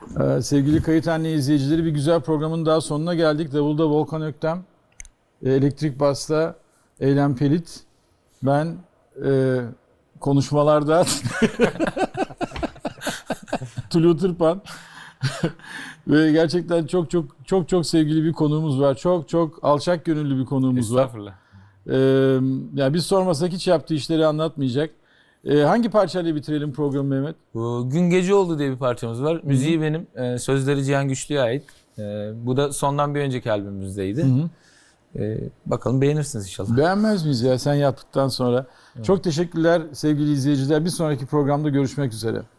Sevgili Kayıt Anne izleyicileri, bir güzel programın daha sonuna geldik. Davulda Volkan Öktem, Elektrik Bass'ta Eylem Pelit, ben konuşmalarda Tulu Tırpan ve gerçekten çok sevgili bir konuğumuz var. Çok alçak gönüllü bir konuğumuz var. Estağfurullah. Yani biz sormasak hiç yaptığı işleri anlatmayacak. Hangi parçayla bitirelim programı Mehmet? Bu Gün Gece Oldu diye bir parçamız var. Müziği benim, sözleri Cihan Güçlü'ye ait. Bu da sondan bir önceki albümümüzdeydi. Bakalım beğenirsiniz inşallah. Beğenmez miyiz ya sen yaptıktan sonra? Evet. Çok teşekkürler sevgili izleyiciler. Bir sonraki programda görüşmek üzere.